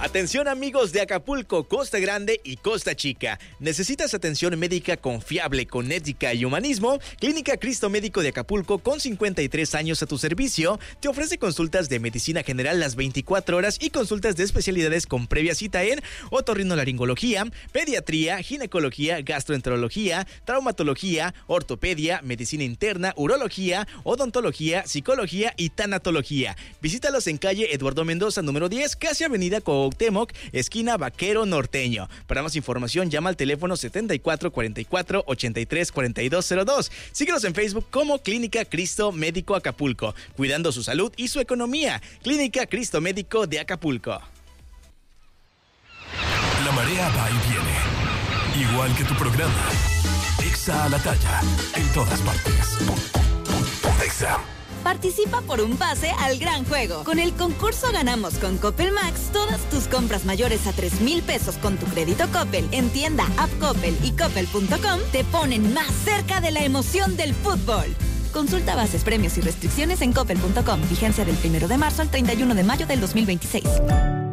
Atención amigos de Acapulco, Costa Grande y Costa Chica. ¿Necesitas atención médica confiable, con ética y humanismo? Clínica Cristo Médico de Acapulco, con 53 años a tu servicio, te ofrece consultas de medicina general las 24 horas y consultas de especialidades con previa cita en otorrinolaringología, pediatría, ginecología, gastroenterología, traumatología, ortopedia, medicina interna, urología, odontología, psicología y tanatología. Visítalos en calle Eduardo Mendoza, número 10, casi avenida Cuauhtémoc, esquina Vaquero Norteño. Para más información, llama al teléfono 7444-834202. Síguenos en Facebook como Clínica Cristo Médico Acapulco, cuidando su salud y su economía. Clínica Cristo Médico de Acapulco. La marea va y viene, igual que tu programa. Exa a la talla, en todas partes. Exa. Participa por un pase al gran juego. Con el concurso Ganamos con Coppel Max, todas tus compras mayores a 3,000 pesos con tu crédito Coppel en tienda, app Coppel y coppel.com te ponen más cerca de la emoción del fútbol. Consulta bases, premios y restricciones en coppel.com. Vigencia del 1 de marzo al 31 de mayo del 2026.